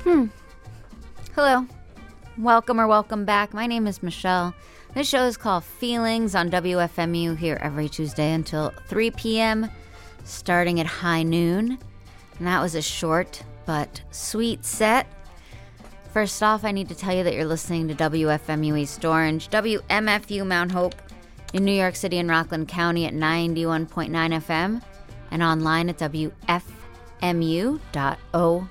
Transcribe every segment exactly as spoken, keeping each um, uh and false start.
Hmm. Hello. Welcome or welcome back. My name is Michelle. This show is called Feelings on W F M U here every Tuesday until three p.m., starting at high noon. And that was a short but sweet set. First off, I need to tell you that you're listening to W F M U East Orange, W M F U Mount Hope in New York City and Rockland County at ninety-one point nine F M and online at W F M U dot org.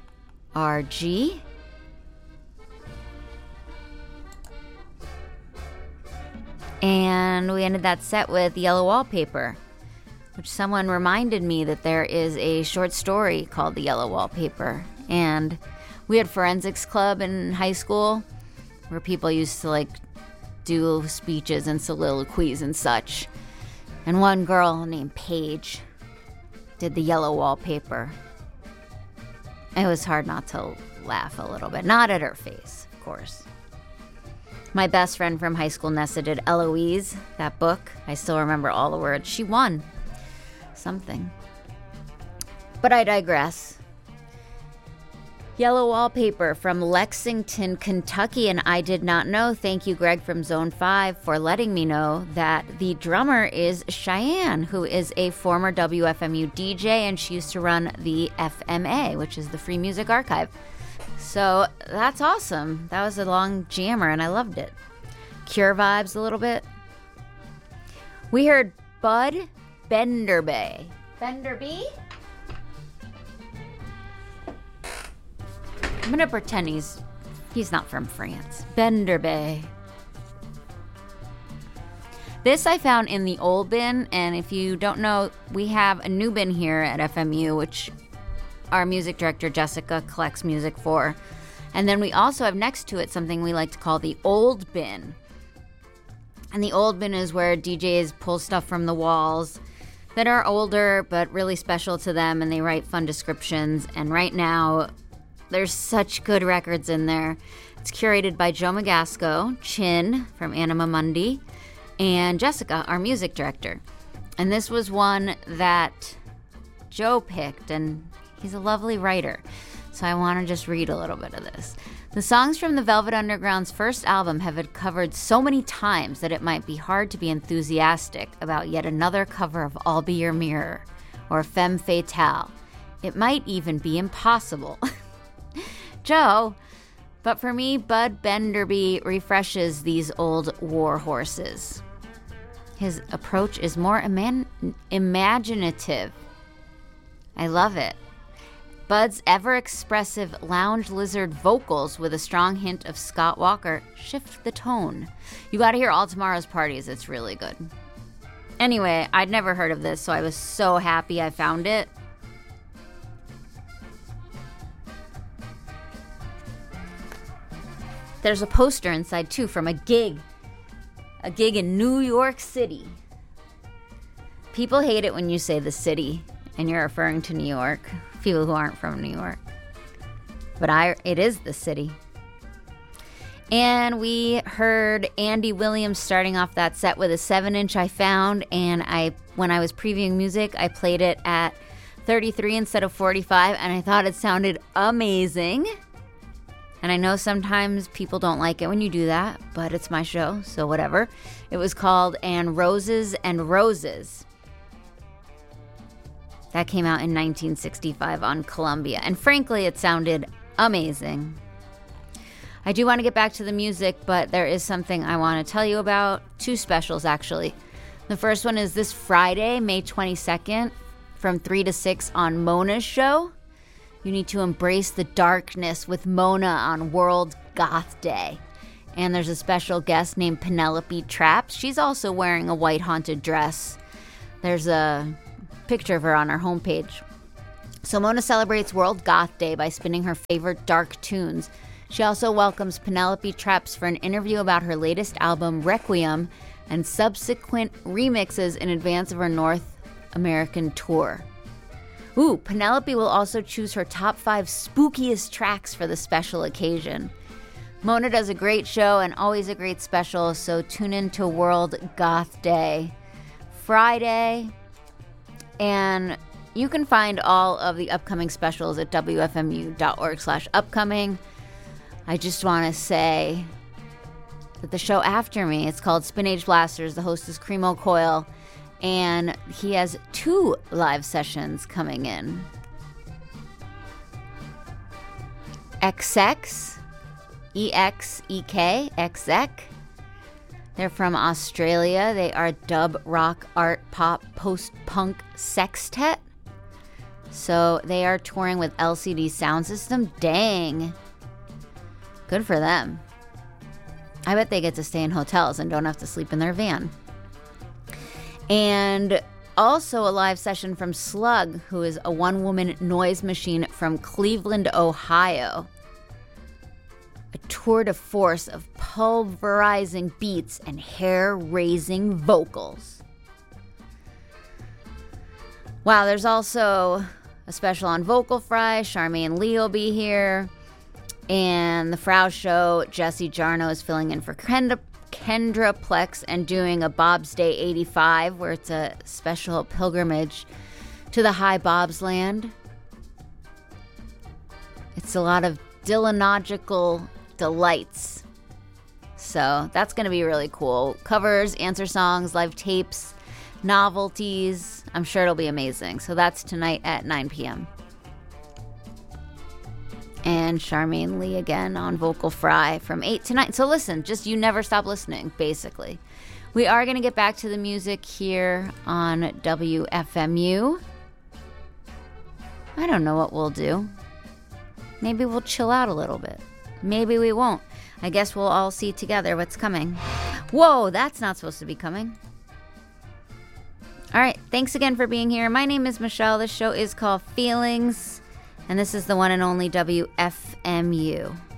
And we ended that set with Yellow Wallpaper, which someone reminded me that there is a short story called The Yellow Wallpaper. And we had forensics club in high school where people used to like do speeches and soliloquies and such. And one girl named Paige did the yellow wallpaper. It was hard not to laugh a little bit. Not at her face, of course. My best friend from high school, Nessa, did Eloise, that book. I still remember all the words. She won something. But I digress. Yellow Wallpaper from Lexington, Kentucky, and I did not know. Thank you, Greg from Zone five, for letting me know that the drummer is Cheyenne, who is a former W F M U D J, and she used to run the F M A, which is the Free Music Archive. So that's awesome. That was a long jammer, and I loved it. Cure vibes a little bit. We heard Bud Benderby. Benderby? I'm going to pretend he's he's not from France. Benderby. This I found in the old bin, and if you don't know, we have a new bin here at F M U, which our music director, Jessica, collects music for. And then we also have next to it something we like to call the old bin. And the old bin is where D Js pull stuff from the walls that are older but really special to them, and they write fun descriptions. And right now, there's such good records in there. It's curated by Joe Magasco, Chin from Anima Mundi, and Jessica, our music director. And this was one that Joe picked, and he's a lovely writer. So I want to just read a little bit of this. The songs from the Velvet Underground's first album have been covered so many times that it might be hard to be enthusiastic about yet another cover of I'll Be Your Mirror or Femme Fatale. It might even be impossible. Joe, but for me, Bud Benderby refreshes these old war horses. His approach is more iman- imaginative. I love it. Bud's ever-expressive lounge lizard vocals with a strong hint of Scott Walker shift the tone. You gotta hear All Tomorrow's Parties, it's really good. Anyway, I'd never heard of this, so I was so happy I found it. There's a poster inside, too, from a gig. A gig in New York City. People hate it when you say the city and you're referring to New York. People who aren't from New York. But I, it is the city. And we heard Andy Williams starting off that set with a seven inch I found. And I, when I was previewing music, I played it at thirty-three instead of forty-five. And I thought it sounded amazing. And I know sometimes people don't like it when you do that, but it's my show, so whatever. It was called And Roses and Roses. That came out in nineteen sixty-five on Columbia. And frankly, it sounded amazing. I do want to get back to the music, but there is something I want to tell you about. Two specials, actually. The first one is this Friday, May twenty-second, from three to six on Mona's show. You need to embrace the darkness with Mona on World Goth Day. And there's a special guest named Penelope Traps. She's also wearing a white haunted dress. There's a picture of her on our homepage. So Mona celebrates World Goth Day by spinning her favorite dark tunes. She also welcomes Penelope Traps for an interview about her latest album, Requiem, and subsequent remixes in advance of her North American tour. Ooh, Penelope will also choose her top five spookiest tracks for the special occasion. Mona does a great show and always a great special, so tune in to World Goth Day Friday. And you can find all of the upcoming specials at W F M U dot org slash upcoming. I just want to say that the show after me, it's called Spin Age Blasters. The host is Cremo Coil, and he has two live sessions coming in. X X, E X E K, X X. They're from Australia. They are dub, rock, art, pop, post-punk sextet. So they are touring with L C D Sound System. Dang. Good for them. I bet they get to stay in hotels and don't have to sleep in their van. And also a live session from Slug, who is a one-woman noise machine from Cleveland, Ohio. A tour de force of pulverizing beats and hair-raising vocals. Wow, there's also a special on Vocal Fry. Charmaine Lee will be here. And the Frau Show, Jesse Jarno is filling in for Kendra, Kendra Plex and doing a Bob's Day eighty-five, where it's a special pilgrimage to the High Bob's Land. It's a lot of Dylanological delights. So that's going to be really cool. Covers, answer songs, live tapes, novelties. I'm sure it'll be amazing. So that's tonight at nine p.m. And Charmaine Lee again on Vocal Fry from eight to nine. So listen, just you never stop listening, basically. We are going to get back to the music here on W F M U. I don't know what we'll do. Maybe we'll chill out a little bit. Maybe we won't. I guess we'll all see together what's coming. Whoa, that's not supposed to be coming. All right, thanks again for being here. My name is Michelle. This show is called Feelings. And this is the one and only W F M U.